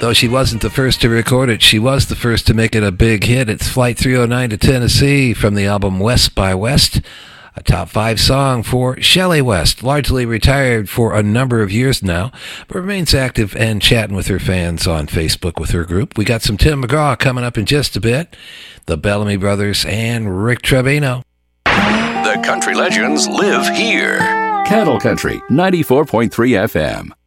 Though she wasn't the first to record it, she was the first to make it a big hit. It's Flight 309 to Tennessee from the album West by West, a top 5 song for Shelley West, largely retired for a number of years now, but remains active and chatting with her fans on Facebook with her group. We got some Tim McGraw coming up in just a bit, the Bellamy Brothers, and Rick Trevino. The country legends live here. Cattle Country 94.3 FM.